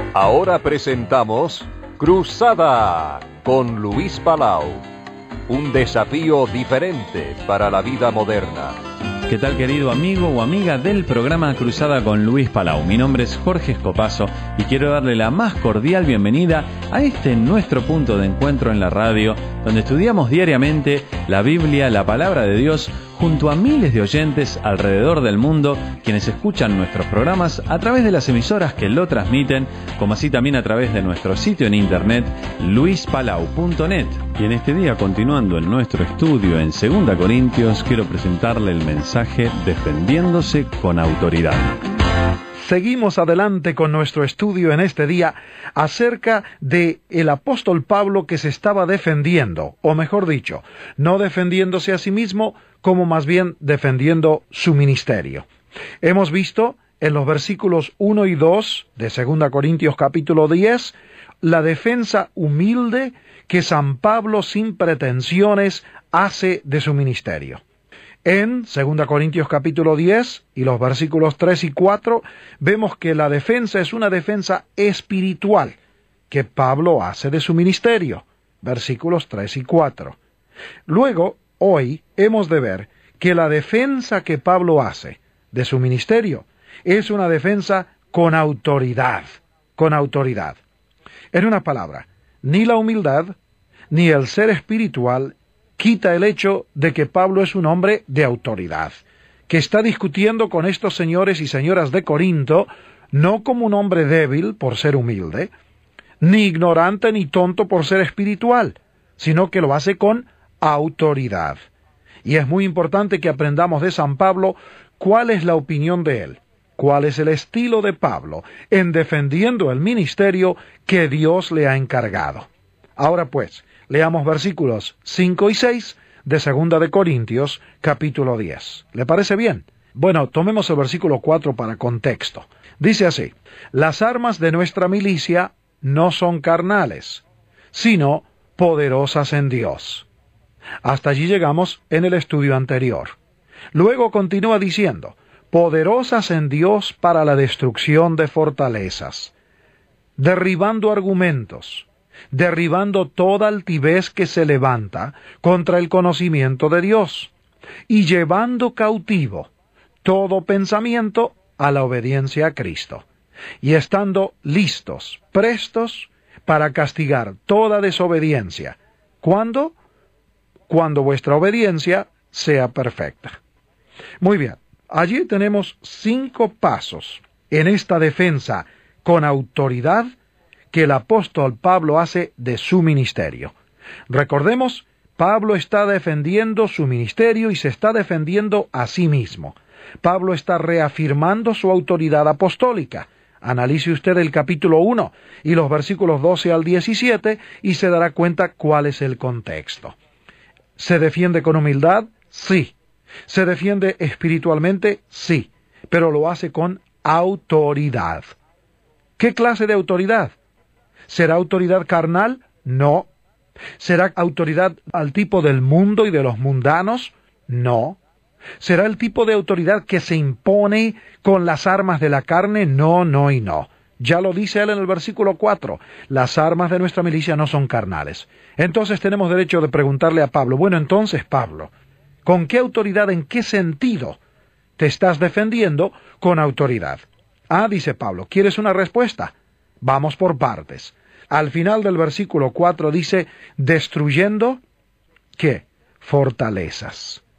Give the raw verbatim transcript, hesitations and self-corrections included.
Ahora presentamos Cruzada con Luis Palau. Un desafío diferente para la vida moderna. ¿Qué tal, querido amigo o amiga del programa Cruzada con Luis Palau? Mi nombre es Jorge Escopazo y quiero darle la más cordial bienvenida a este nuestro punto de encuentro en la radio, donde estudiamos diariamente la Biblia, la Palabra de Dios, junto a miles de oyentes alrededor del mundo, quienes escuchan nuestros programas a través de las emisoras que lo transmiten, como así también a través de nuestro sitio en internet, luis palau punto net. Y en este día, continuando en nuestro estudio en Segunda Corintios, quiero presentarle el mensaje Defendiéndose con Autoridad. Seguimos adelante con nuestro estudio en este día acerca de el apóstol Pablo que se estaba defendiendo, o mejor dicho, no defendiéndose a sí mismo, como más bien defendiendo su ministerio. Hemos visto en los versículos uno y dos de Segunda Corintios capítulo diez la defensa humilde que San Pablo sin pretensiones hace de su ministerio. En Segunda Corintios capítulo diez y los versículos tres y cuatro vemos que la defensa es una defensa espiritual que Pablo hace de su ministerio. Versículos tres y cuatro. Luego, hoy, hemos de ver que la defensa que Pablo hace de su ministerio es una defensa con autoridad, con autoridad. En una palabra, ni la humildad ni el ser espiritual quita el hecho de que Pablo es un hombre de autoridad, que está discutiendo con estos señores y señoras de Corinto, no como un hombre débil por ser humilde, ni ignorante ni tonto por ser espiritual, sino que lo hace con autoridad. Y es muy importante que aprendamos de San Pablo cuál es la opinión de él, cuál es el estilo de Pablo en defendiendo el ministerio que Dios le ha encargado. Ahora pues, leamos versículos cinco y seis de Segunda de Corintios, capítulo diez. ¿Le parece bien? Bueno, tomemos el versículo cuatro para contexto. Dice así: las armas de nuestra milicia no son carnales, sino poderosas en Dios. Hasta allí llegamos en el estudio anterior. Luego continúa diciendo, poderosas en Dios para la destrucción de fortalezas, derribando argumentos, derribando toda altivez que se levanta contra el conocimiento de Dios, y llevando cautivo todo pensamiento a la obediencia a Cristo, y estando listos, prestos, para castigar toda desobediencia. ¿Cuándo? Cuando vuestra obediencia sea perfecta. Muy bien, allí tenemos cinco pasos en esta defensa con autoridad que el apóstol Pablo hace de su ministerio. Recordemos, Pablo está defendiendo su ministerio y se está defendiendo a sí mismo. Pablo está reafirmando su autoridad apostólica. Analice usted el capítulo uno y los versículos doce al diecisiete y se dará cuenta cuál es el contexto. ¿Se defiende con humildad? Sí. ¿Se defiende espiritualmente? Sí. Pero lo hace con autoridad. ¿Qué clase de autoridad? ¿Será autoridad carnal? No. ¿Será autoridad al tipo del mundo y de los mundanos? No. ¿Será el tipo de autoridad que se impone con las armas de la carne? No, no y no. Ya lo dice él en el versículo cuatro. Las armas de nuestra milicia no son carnales. Entonces tenemos derecho de preguntarle a Pablo, bueno, entonces, Pablo, ¿con qué autoridad, en qué sentido te estás defendiendo con autoridad? Ah, dice Pablo, ¿quieres una respuesta? Vamos por partes. Al final del versículo cuatro dice, destruyendo, ¿qué? Fortalezas.